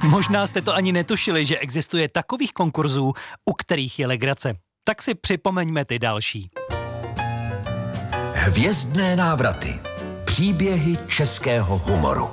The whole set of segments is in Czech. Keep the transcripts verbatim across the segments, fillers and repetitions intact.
Možná jste to ani netušili, že existuje takových konkurzů, u kterých je legrace. Tak si připomeňme ty další. Hvězdné návraty. Příběhy českého humoru.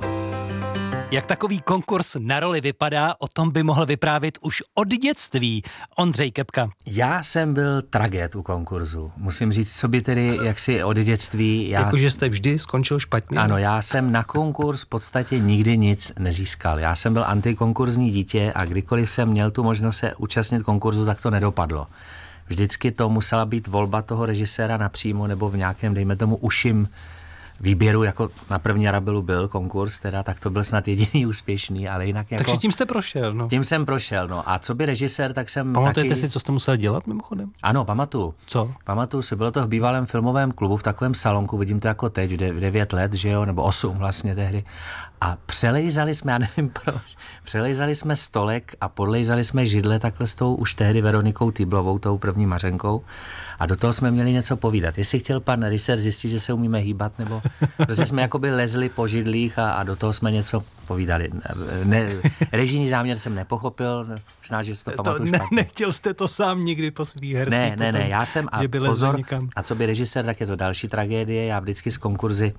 Jak takový konkurs na roli vypadá, o tom by mohl vyprávět už od dětství Ondřej Kepka. Já jsem byl tragéd u konkurzu. Musím říct, co by tedy jaksi od dětství... Já... Jakože jste vždy skončil špatně? Ano, já jsem na konkurs v podstatě nikdy nic nezískal. Já jsem byl antikonkurzní dítě a kdykoliv jsem měl tu možnost se účastnit konkurzu, tak to nedopadlo. Vždycky to musela být volba toho režiséra napřímo nebo v nějakém, dejme tomu, uším výběru, jako na první Arabelu byl konkurs, teda, tak to byl snad jediný úspěšný, ale jinak jako... Takže tím jste prošel, no. Tím jsem prošel, no. A co by režisér, tak jsem Pamatujete taky... si, co jste musel dělat mimochodem? Ano, pamatuju. Co? Pamatuju si, bylo to v bývalém filmovém klubu, v takovém salonku, vidím to jako teď, v devět let, že jo, nebo osm vlastně tehdy. A přelejzali jsme, já nevím proč, přelejzali jsme stolek a podlejzali jsme židle takhle s tou už tehdy Veronikou Týblovou, tou první Mařenkou. A do toho jsme měli něco povídat. Jestli chtěl pan režisér zjistit, že se umíme hýbat, nebo prostě jsme jakoby lezli po židlích a, a do toho jsme něco povídali. Ne, režijní záměr jsem nepochopil, možná, že si to, to pamatuju ne, špatně. Nechtěl jste to sám nikdy po svých hercích? Ne, ne, potom, ne, já jsem, a pozor, a co by režisér, tak je to další tragédie, já vždycky z konkurzy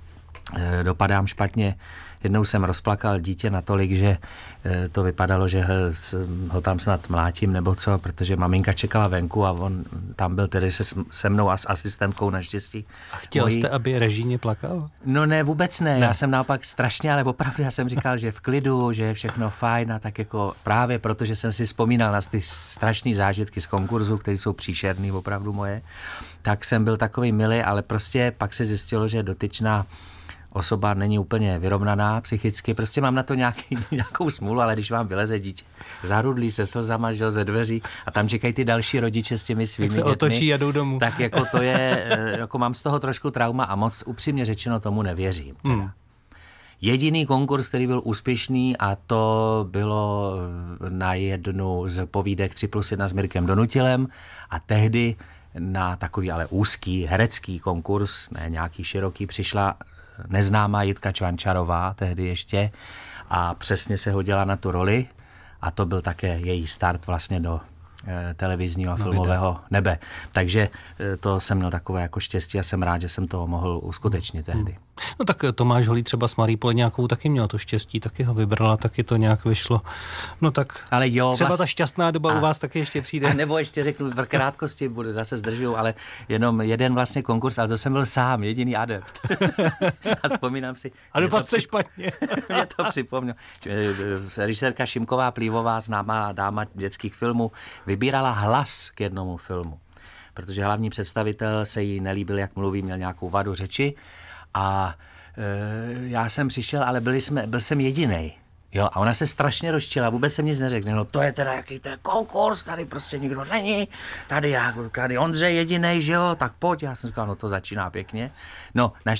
e, dopadám špatně. Jednou jsem rozplakal dítě natolik, že e, to vypadalo, že ho tam snad mlátím nebo co, protože maminka čekala venku a on tam byl tedy se, se mnou a s asistentkou naštěstí. A chtěl Mojí... jste, aby režijně plakal? No ne, vůbec ne. ne. Já jsem naopak strašně, ale opravdu já jsem říkal, že v klidu, že je všechno fajn a tak jako právě protože jsem si vzpomínal na ty strašné zážitky z konkurzu, které jsou příšerný opravdu moje, tak jsem byl takový milý, ale prostě pak se zjistilo, že dotyčná osoba není úplně vyrovnaná psychicky, prostě mám na to nějaký, nějakou smůlu, ale když vám vyleze dítě zarudlý se slzama, že, ze dveří a tam čekají ty další rodiče s těmi svými dětmi, tak se otočí a jdou domů. Tak jako to je, jako mám z toho trošku trauma a moc upřímně řečeno tomu nevěřím. Hmm. Jediný konkurs, který byl úspěšný, a to bylo na jednu z povídek tři plus jedna s Mirkem Donutilem a tehdy na takový ale úzký herecký konkurs, ne nějaký široký, přišla neznámá Jitka Čvančarová, tehdy ještě, a přesně se hodila na tu roli a to byl také její start vlastně do e, televizního a filmového no, nebe. Takže e, to jsem měl takové jako štěstí a jsem rád, že jsem to mohl uskutečnit tehdy. No tak Tomáš Holý třeba s Marí Poledňákovou taky měl to štěstí, taky ho vybrala, taky to nějak vyšlo. No tak ale jo, třeba vlast... ta šťastná doba a, u vás taky ještě přijde. A nebo ještě řeknu v krátkosti, budu zase zdržu, ale jenom jeden vlastně konkurs, ale to jsem byl sám, jediný adept. A vzpomínám si. A dopadl při... špatně. Mě to připomněl. Režisérka Šimková Plívová, známá dáma dětských filmů, vybírala hlas k jednomu filmu, protože hlavní představitel se jí nelíbil, jak mluví, měl nějakou vadu řeči. A e, já jsem přišel, ale byli jsme, byl jsem jedinej. Jo, a ona se strašně rozčila, vůbec jsem nic neřekl. No to je teda jaký to je konkurs, tady prostě nikdo není, tady, já, tady Ondřej jedinej, že jo, tak pojď. Já jsem říkal, no to začíná pěkně. No,